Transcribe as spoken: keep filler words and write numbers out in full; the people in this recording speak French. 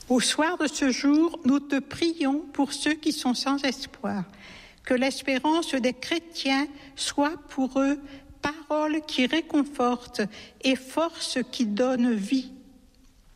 Au soir de ce jour, nous te prions pour ceux qui sont sans espoir, que l'espérance des chrétiens soit pour eux parole qui réconforte et force qui donne vie.